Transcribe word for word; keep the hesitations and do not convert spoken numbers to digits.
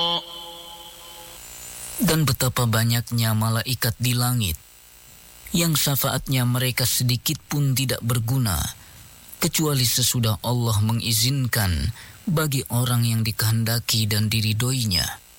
Dan betapa banyaknya malaikat di langit, yang syafaatnya mereka sedikit pun tidak berguna, kecuali sesudah Allah mengizinkan bagi orang yang dikehendaki dan diridhoinya.